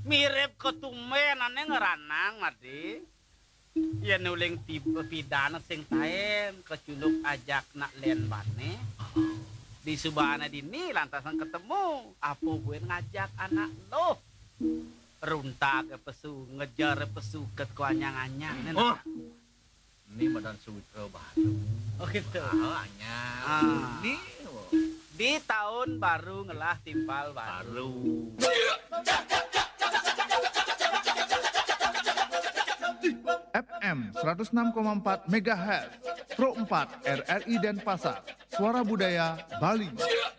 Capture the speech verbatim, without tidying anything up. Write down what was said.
Mirip ketumben ane ngeranang mati. Ya nuling tipe pidana sing taen keculuk ajak nak len bane. Di subana dini lantasan ketemu. Apa gue ngajak anak lo. Runta ke pesu, ngejar pesu ke kuanyang-anyang. Oh, ini badan sutra baru. Oh gitu. Ah, anyar. Ah. Ini oh, Di tahun baru ngelah timpal baru. baru. F M seratus enam koma empat MHz, Pro empat R R I Denpasar, Suara Budaya Bali.